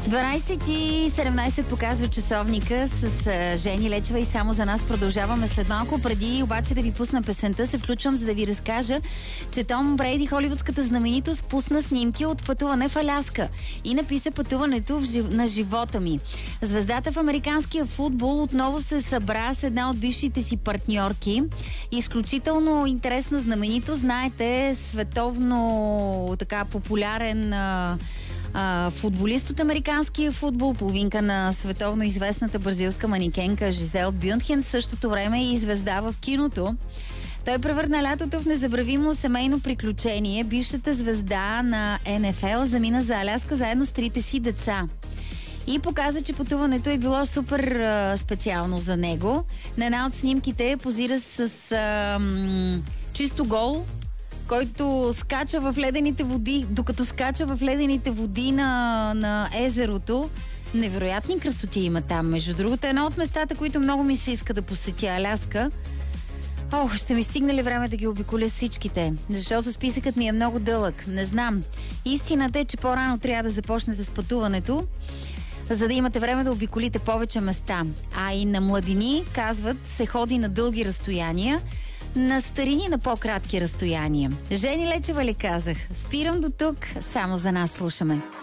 12:17 показва часовника с Жени Лечева и само за нас продължаваме след малко. Преди обаче да ви пусна песента, се включвам, за да ви разкажа, че Том Брейди, холивудската знаменитост, пусна снимки от пътуване в Аляска и написа пътуването на живота ми. Звездата в американския футбол отново се събра с една от бившите си партньорки. Изключително интересна знаменитост. Знаете, световно така популярен футболист от американския футбол, половинка на световно известната бразилска манекенка Жизел Бюндхен, в същото време и звезда в киното. Той превърна лятото в незабравимо семейно приключение. Бившата звезда на НФЛ замина за Аляска заедно с трите си деца. И показа, че пътуването е било супер специално за него. На една от снимките позира с чисто гол, който скача в ледените води, докато скача в ледените води на езерото. Невероятни красоти има там. Между другото, едно от местата, които много ми се иска да посетя, Аляска. Ще ми стигне ли време да ги обиколя всичките? Защото списъкът ми е много дълъг. Не знам. Истината е, че по-рано трябва да започнете с пътуването, за да имате време да обиколите повече места. А и на младини, казват, се ходи на дълги разстояния, на старини на по-кратки разстояния. Жени Лечева ли казах? Спирам до тук, само за нас слушаме.